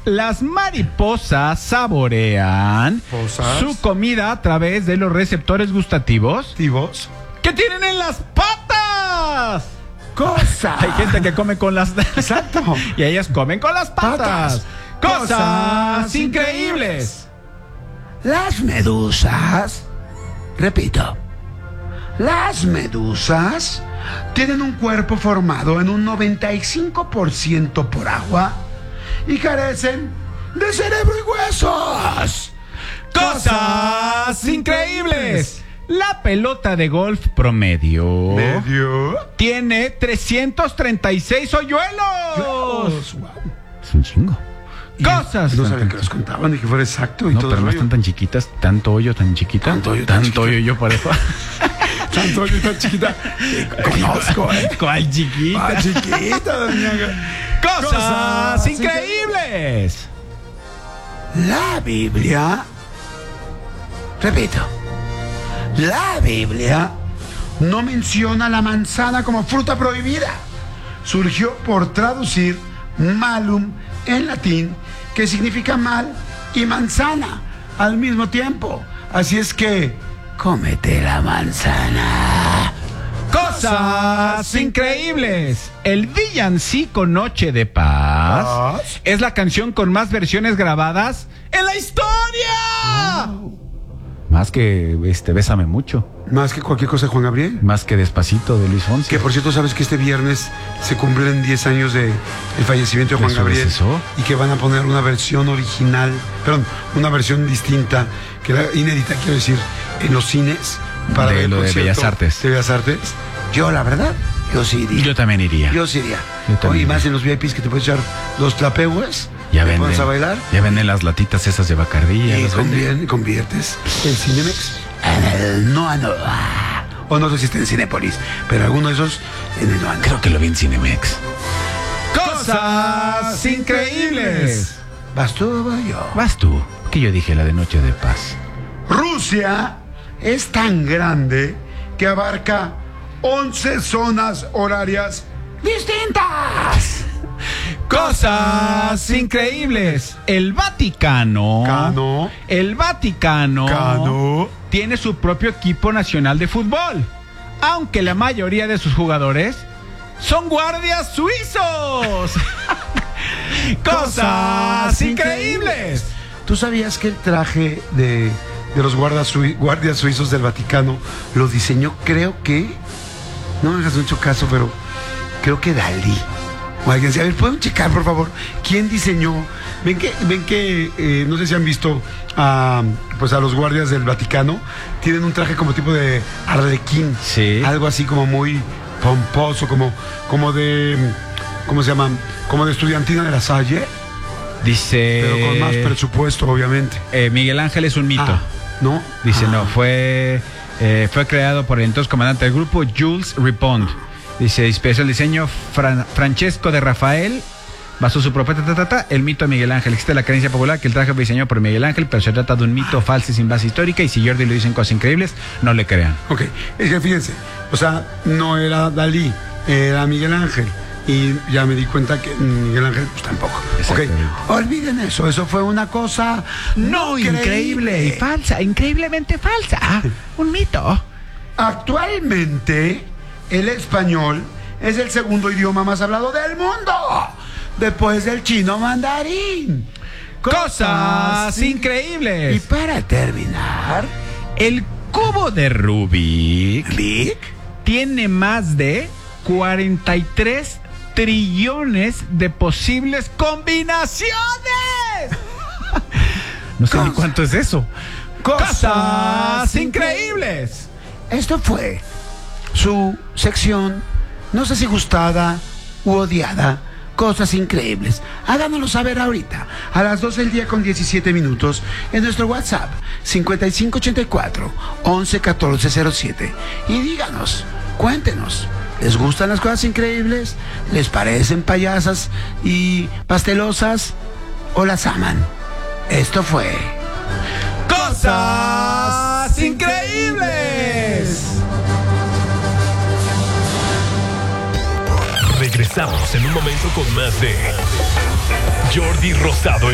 Las mariposas saborean su comida a través de los receptores gustativos que tienen en las patas. Cosa. Hay gente que come con las... Exacto. Y ellas comen con las patas. Cosas increíbles. Las medusas, repito, las medusas tienen un cuerpo formado en un 95% por agua y carecen de cerebro y huesos. Cosas increíbles. La pelota de golf promedio tiene 336 hoyuelos. Wow. Es un chingo. Cosas. No sabía que los contaban y que fuera exacto y no, todo. Pero no están tan chiquitas, tanto hoyo tan chiquita. Tanto hoyo yo por eso. Tanto hoyo tan chiquita. Conozco, ¿Cuál chiquita? Ah, chiquita, doña. Cosas increíbles. La Biblia, repito, la Biblia no menciona la manzana como fruta prohibida. Surgió por traducir malum en latín, que significa mal, y manzana al mismo tiempo. Así es que, cómete la manzana. Cosas increíbles. El villancico Noche de Paz es la canción con más versiones grabadas en la historia. Wow. Más que Bésame Mucho. Más que cualquier cosa de Juan Gabriel. Más que Despacito de Luis Fonsi. Que por cierto, sabes que este viernes se cumplen 10 años de el fallecimiento de Juan Gabriel. Y que van a poner una versión original, una versión distinta, que era inédita, quiero decir, en los cines. Para ver lo de Bellas Artes. De Bellas Artes. Yo, la verdad, yo sí iría. Yo también iría. Yo sí iría. Y más en los VIPs que te puedes echar los tlapehues. Ya venden. ¿Pones a bailar? Ya venden las latitas esas de Bacardí. Y conviertes el Cinemex en el Noa. O no sé si está en Cinépolis, pero alguno de esos en el Noa. Creo que lo vi en Cinemex. Cosas increíbles. ¿Vas tú o voy yo? Vas tú, que yo dije la de Noche de Paz. Rusia es tan grande que abarca 11 zonas horarias distintas. Cosas increíbles. El Vaticano tiene su propio equipo nacional de fútbol, aunque la mayoría de sus jugadores son guardias suizos. Cosas increíbles. ¿Tú sabías que el traje de los guardias suizos del Vaticano lo diseñó, creo que, no me hagas mucho caso, pero creo que Dalí? O alguien, a ver, ¿pueden checar, por favor? ¿Quién diseñó? Ven que no sé si han visto a los guardias del Vaticano. Tienen un traje como tipo de arlequín. Sí. Algo así como muy pomposo, como de, ¿cómo se llama? Como de estudiantina de la Salle. Dice... Pero con más presupuesto, obviamente. Miguel Ángel es un mito. ¿No? Dice, no, fue creado por el entonces comandante del grupo, Jules Ripond. Dice, inspiró el diseño Francesco de Rafael, basó su propia el mito de Miguel Ángel. Existe la creencia popular que el traje fue diseñado por Miguel Ángel, pero se trata de un mito falso y sin base histórica, y si Jordi lo dice en Cosas Increíbles, no le crean. Ok, es que fíjense, o sea, no era Dalí, era Miguel Ángel. Y ya me di cuenta que Miguel Ángel, pues tampoco. Ok, olviden eso fue una cosa no increíble y falsa, increíblemente falsa. Un mito. Actualmente, el español es el segundo idioma más hablado del mundo, después del chino mandarín. Cosas increíbles. Y para terminar, el cubo de Rubik tiene más de 43 trillones de posibles combinaciones. No sé ni cuánto es eso. Cosas increíbles. Esto fue su sección, no sé si gustada u odiada, Cosas Increíbles. Háganoslo saber ahorita, a las 12 del día con 17 minutos, en nuestro WhatsApp 5584 111407. Y díganos, cuéntenos, ¿les gustan las cosas increíbles? ¿Les parecen payasas y pastelosas? ¿O las aman? Esto fue Cosas Increíbles. Regresamos en un momento con más de Jordi Rosado.